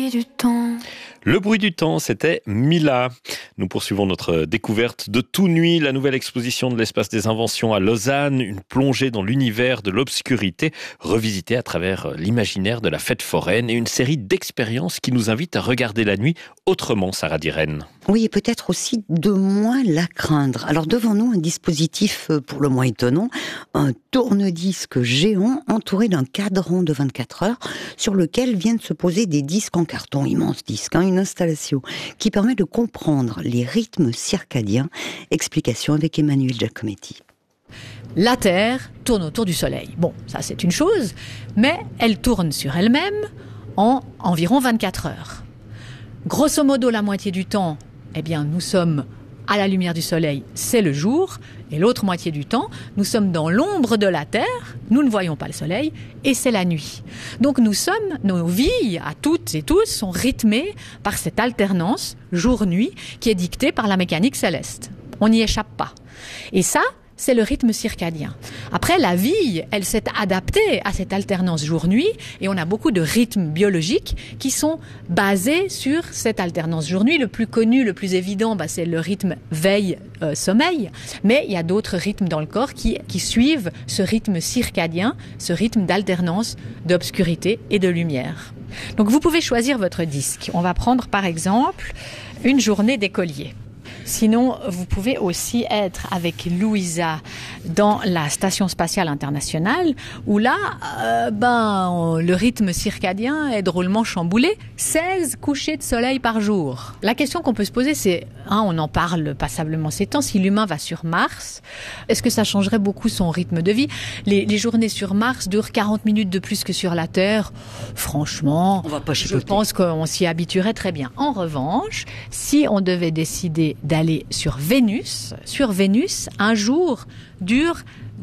bruit du temps. Le bruit du temps, c'était Mila. Nous poursuivons notre découverte de Tout Nuit, la nouvelle exposition de l'Espace des Inventions à Lausanne, une plongée dans l'univers de l'obscurité, revisitée à travers l'imaginaire de la fête foraine et une série d'expériences qui nous invitent à regarder la nuit autrement, Sarah Dirène. Oui, et peut-être aussi de moins la craindre. Alors devant nous, un dispositif pour le moins étonnant, un tourne-disque géant entouré d'un cadran de 24 heures sur lequel viennent se poser des disques en carton, immenses disques, une installation qui permet de comprendre les rythmes circadiens. Explication avec Emmanuel Giacometti. La Terre tourne autour du Soleil. Bon, ça c'est une chose, mais elle tourne sur elle-même en environ 24 heures. Grosso modo, la moitié du temps, nous sommes à la lumière du soleil, c'est le jour, et l'autre moitié du temps, nous sommes dans l'ombre de la Terre, nous ne voyons pas le soleil, et c'est la nuit. Donc nos vies, à toutes et tous, sont rythmées par cette alternance jour-nuit qui est dictée par la mécanique céleste. On n'y échappe pas. Et ça, c'est le rythme circadien. Après, la vie, elle s'est adaptée à cette alternance jour-nuit et on a beaucoup de rythmes biologiques qui sont basés sur cette alternance jour-nuit. Le plus connu, le plus évident, c'est le rythme veille-sommeil. Mais il y a d'autres rythmes dans le corps qui suivent ce rythme circadien, ce rythme d'alternance d'obscurité et de lumière. Donc vous pouvez choisir votre disque. On va prendre par exemple une journée d'écolier. Sinon, vous pouvez aussi être avec Louisa dans la Station spatiale internationale où là, le rythme circadien est drôlement chamboulé. 16 couchers de soleil par jour. La question qu'on peut se poser, c'est, on en parle passablement ces temps, si l'humain va sur Mars, est-ce que ça changerait beaucoup son rythme de vie ? Les journées sur Mars durent 40 minutes de plus que sur la Terre. Franchement, je pense qu'on s'y habituerait très bien. En revanche, si on devait décider d'aller sur Vénus, un jour dure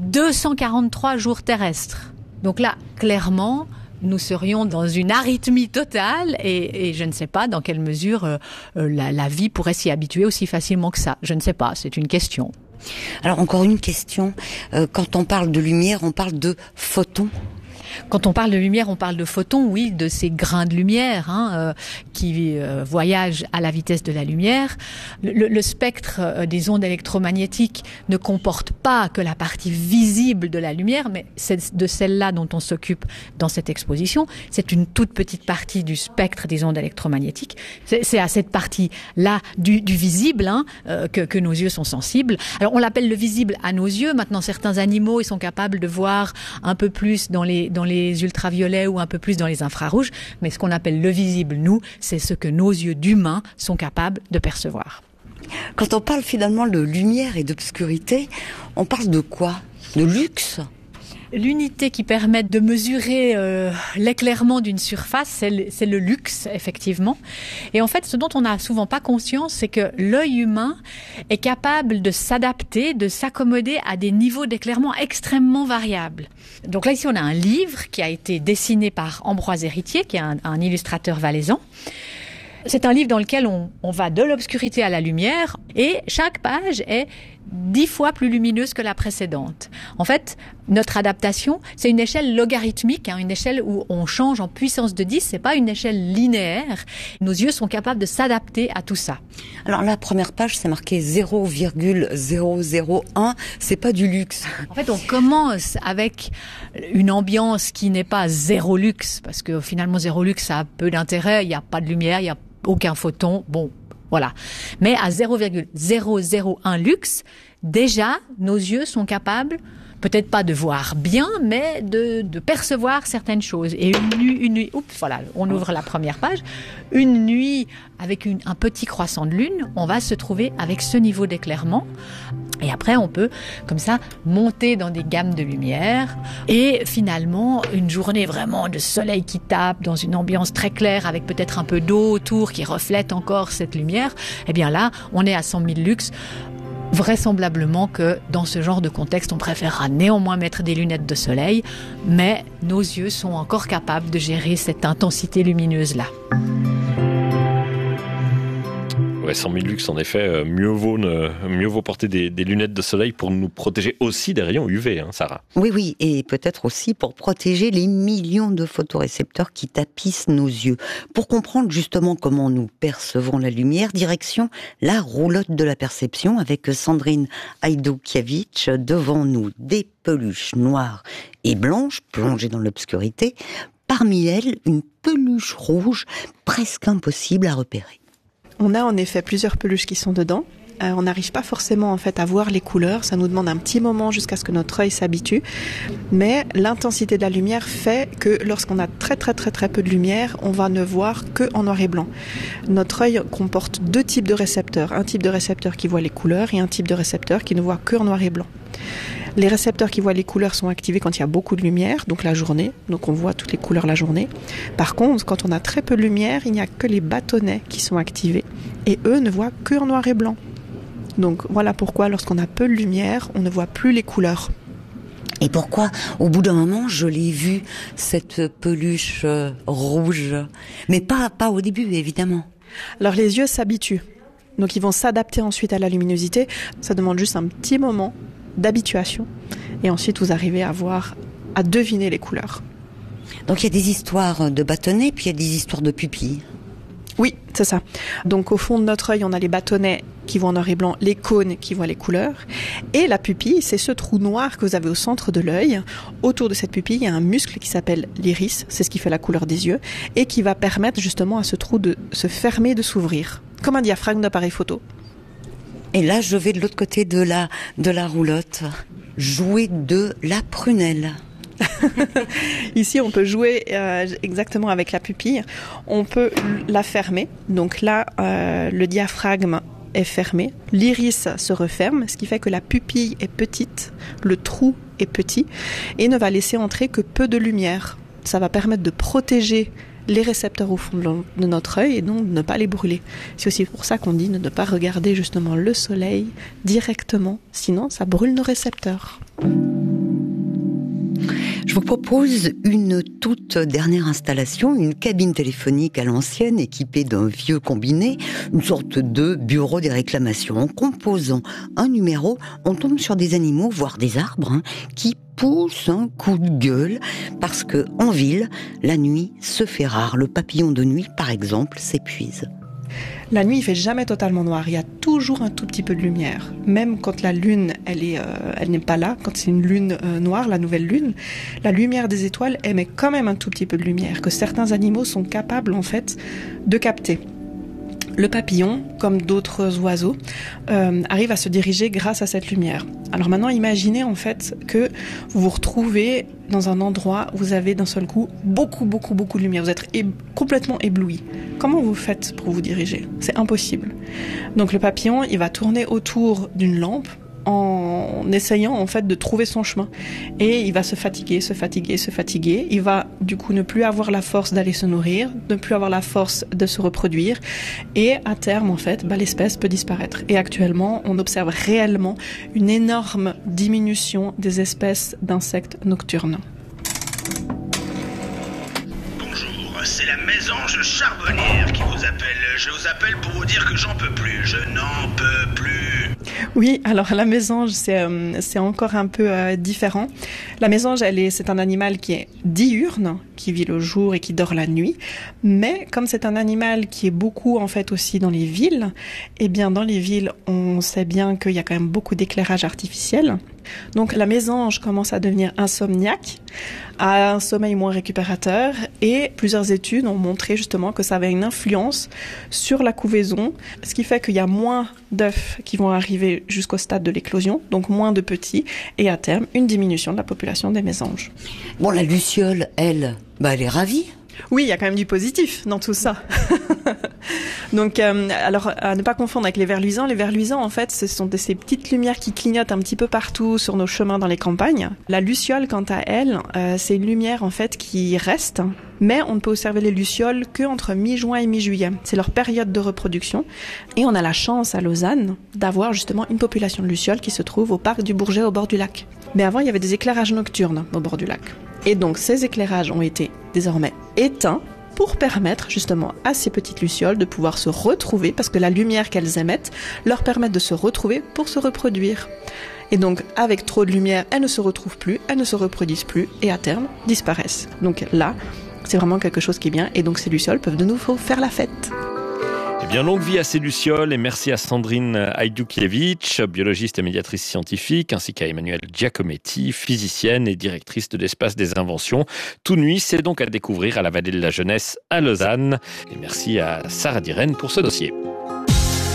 243 jours terrestres. Donc là, clairement, nous serions dans une arythmie totale et je ne sais pas dans quelle mesure la vie pourrait s'y habituer aussi facilement que ça. Je ne sais pas, c'est une question. Alors encore une question, quand on parle de lumière, on parle de photons. Quand on parle de lumière, on parle de photons, oui, de ces grains de lumière qui voyagent à la vitesse de la lumière. Le spectre des ondes électromagnétiques ne comporte pas que la partie visible de la lumière, mais c'est de celle-là dont on s'occupe dans cette exposition. C'est une toute petite partie du spectre des ondes électromagnétiques. C'est à cette partie-là du visible que nos yeux sont sensibles. Alors on l'appelle le visible à nos yeux. Maintenant, certains animaux, ils sont capables de voir un peu plus dans les ultraviolets ou un peu plus dans les infrarouges, mais ce qu'on appelle le visible, nous, c'est ce que nos yeux d'humains sont capables de percevoir. Quand on parle finalement de lumière et d'obscurité, on parle de quoi ? De luxe ? L'unité qui permet de mesurer l'éclairement d'une surface, c'est le luxe, effectivement. Et en fait, ce dont on n'a souvent pas conscience, c'est que l'œil humain est capable de s'adapter, de s'accommoder à des niveaux d'éclairement extrêmement variables. Donc là, ici, on a un livre qui a été dessiné par Ambroise Héritier, qui est un illustrateur valaisan. C'est un livre dans lequel on va de l'obscurité à la lumière et chaque page est 10 fois plus lumineuse que la précédente. En fait, notre adaptation, c'est une échelle logarithmique, une échelle où on change en puissance de 10, c'est pas une échelle linéaire. Nos yeux sont capables de s'adapter à tout ça. Alors la première page, c'est marqué 0,001, c'est pas du luxe. En fait, on commence avec une ambiance qui n'est pas zéro luxe, parce que finalement zéro luxe, ça a peu d'intérêt, il n'y a pas de lumière, il n'y a aucun photon, voilà. Mais à 0,001 luxe, déjà, nos yeux sont capables, peut-être pas de voir bien, mais de percevoir certaines choses. Et une nuit, on ouvre la première page. Une nuit avec un petit croissant de lune, on va se trouver avec ce niveau d'éclairement. Et après, on peut, comme ça, monter dans des gammes de lumière. Et finalement, une journée vraiment de soleil qui tape dans une ambiance très claire avec peut-être un peu d'eau autour qui reflète encore cette lumière. Eh bien là, on est à 100 000 lux. Vraisemblablement que dans ce genre de contexte, on préférera néanmoins mettre des lunettes de soleil, mais nos yeux sont encore capables de gérer cette intensité lumineuse-là. Ouais, sans mille lux, en effet, mieux vaut porter des lunettes de soleil pour nous protéger aussi des rayons UV, hein, Sarah. Oui, et peut-être aussi pour protéger les millions de photorécepteurs qui tapissent nos yeux. Pour comprendre justement comment nous percevons la lumière, direction la roulotte de la perception avec Sandrine Hajdoukiewicz devant nous. Des peluches noires et blanches plongées dans l'obscurité. Parmi elles, une peluche rouge presque impossible à repérer. On a en effet plusieurs peluches qui sont dedans. On n'arrive pas forcément en fait à voir les couleurs, ça nous demande un petit moment jusqu'à ce que notre œil s'habitue. Mais l'intensité de la lumière fait que lorsqu'on a très peu de lumière, on va ne voir que en noir et blanc. Notre œil comporte deux types de récepteurs, un type de récepteur qui voit les couleurs et un type de récepteur qui ne voit que en noir et blanc. Les récepteurs qui voient les couleurs sont activés quand il y a beaucoup de lumière, donc la journée, donc on voit toutes les couleurs la journée. Par contre, quand on a très peu de lumière, il n'y a que les bâtonnets qui sont activés et eux ne voient que en noir et blanc. Donc voilà pourquoi lorsqu'on a peu de lumière, on ne voit plus les couleurs. Et pourquoi, au bout d'un moment, je l'ai vue, cette peluche rouge, mais pas au début, évidemment. Alors les yeux s'habituent, donc ils vont s'adapter ensuite à la luminosité. Ça demande juste un petit moment d'habituation et ensuite vous arrivez à deviner les couleurs. Donc il y a des histoires de bâtonnets puis il y a des histoires de pupilles. Oui, c'est ça. Donc au fond de notre œil, on a les bâtonnets qui voient en noir et blanc, les cônes qui voient les couleurs. Et la pupille, c'est ce trou noir que vous avez au centre de l'œil. Autour de cette pupille, il y a un muscle qui s'appelle l'iris, c'est ce qui fait la couleur des yeux, et qui va permettre justement à ce trou de se fermer, de s'ouvrir, comme un diaphragme d'appareil photo. Et là, je vais de l'autre côté de la roulotte, jouer de la prunelle. Ici, on peut jouer exactement avec la pupille. On peut la fermer. Donc là, le diaphragme est fermé. L'iris se referme, ce qui fait que la pupille est petite, le trou est petit et ne va laisser entrer que peu de lumière. Ça va permettre de protéger les récepteurs au fond de notre œil et donc de ne pas les brûler. C'est aussi pour ça qu'on dit de ne pas regarder justement le soleil directement, sinon ça brûle nos récepteurs. Je vous propose une toute dernière installation, une cabine téléphonique à l'ancienne équipée d'un vieux combiné, une sorte de bureau des réclamations. En composant un numéro, on tombe sur des animaux, voire des arbres, qui poussent un coup de gueule parce que en ville, la nuit se fait rare. Le papillon de nuit, par exemple, s'épuise. La nuit, il fait jamais totalement noir. Il y a toujours un tout petit peu de lumière. Même quand la lune, elle n'est pas là, quand c'est une lune noire, la nouvelle lune, la lumière des étoiles émet quand même un tout petit peu de lumière que certains animaux sont capables en fait de capter. Le papillon, comme d'autres oiseaux, arrive à se diriger grâce à cette lumière. Alors maintenant, imaginez en fait que vous vous retrouvez dans un endroit où vous avez d'un seul coup beaucoup de lumière. Vous êtes complètement ébloui. Comment vous faites pour vous diriger ? C'est impossible. Donc le papillon, il va tourner autour d'une lampe en essayant en fait de trouver son chemin. Et il va se fatiguer. Il va du coup ne plus avoir la force d'aller se nourrir, ne plus avoir la force de se reproduire. Et à terme, en fait, l'espèce peut disparaître. Et actuellement, on observe réellement une énorme diminution des espèces d'insectes nocturnes. Bonjour, c'est la mésange charbonnière qui vous appelle. Je vous appelle pour vous dire que j'en peux plus. Je n'en peux plus. Oui, alors la mésange, c'est encore un peu différent. La mésange, c'est un animal qui est diurne, qui vit le jour et qui dort la nuit. Mais comme c'est un animal qui est beaucoup en fait aussi dans les villes, eh bien dans les villes, on sait bien qu'il y a quand même beaucoup d'éclairage artificiel. Donc la mésange commence à devenir insomniaque, a un sommeil moins récupérateur et plusieurs études ont montré justement que ça avait une influence sur la couvaison, ce qui fait qu'il y a moins d'œufs qui vont arriver jusqu'au stade de l'éclosion, donc moins de petits et à terme une diminution de la population des mésanges. Bon, la luciole, elle est ravie. Oui, il y a quand même du positif dans tout ça. Donc, alors, à ne pas confondre avec les vers luisants. Les vers luisants, en fait, ce sont ces petites lumières qui clignotent un petit peu partout sur nos chemins dans les campagnes. La luciole, quant à elle, c'est une lumière, en fait, qui reste. Mais on ne peut observer les lucioles qu'entre mi-juin et mi-juillet. C'est leur période de reproduction. Et on a la chance, à Lausanne, d'avoir justement une population de lucioles qui se trouve au parc du Bourget, au bord du lac. Mais avant, il y avait des éclairages nocturnes au bord du lac. Et donc, ces éclairages ont été désormais éteints pour permettre justement à ces petites lucioles de pouvoir se retrouver, parce que la lumière qu'elles émettent leur permet de se retrouver pour se reproduire. Et donc, avec trop de lumière, elles ne se retrouvent plus, elles ne se reproduisent plus, et à terme, disparaissent. Donc là, c'est vraiment quelque chose qui est bien, et donc ces lucioles peuvent de nouveau faire la fête. Eh bien, longue vie à ces lucioles et merci à Sandrine Hajdoukiewicz, biologiste et médiatrice scientifique, ainsi qu'à Emmanuelle Giacometti, physicienne et directrice de l'Espace des Inventions. Tout nuit, c'est donc à découvrir à la Vallée de la Jeunesse à Lausanne. Et merci à Sarah Diren pour ce dossier.